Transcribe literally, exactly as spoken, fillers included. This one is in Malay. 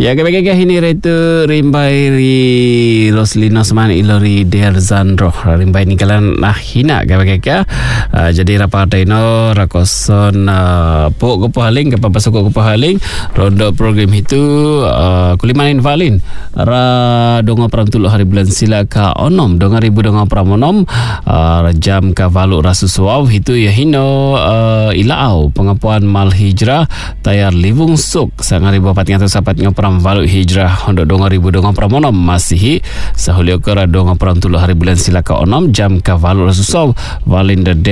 Ya, kaya-kaya ini itu rimbai ri Roslina Seman ilori Derzandro rimbai ni kalan nah hina kaya-kaya uh, jadi rapatai no rakoson uh, po ko pahaling kapag pasok ko pahaling rondo program itu uh, kulimanin valin ra donga pram tulo hari bulan sila ka onom donga ribu donga pramonom uh, jam ka valu rasusuaw itu ya hino uh, ilaau pengapuan mal hijrah tayar livung suk sang ribu papat ngatus sapat ngapram valu hijrah untuk donga ribu donga pramonom masihi sahulio kera donga pram tulo hari bulan sila ka onom jam ka valu rasusuaw valin de